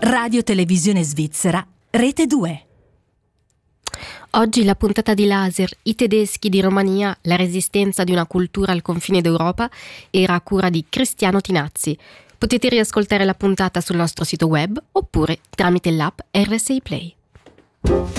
Radio Televisione Svizzera, Rete 2. Oggi la puntata di Laser, i tedeschi di Romania, la resistenza di una cultura al confine d'Europa, era a cura di Cristiano Tinazzi. Potete riascoltare la puntata sul nostro sito web oppure tramite l'app RSI Play.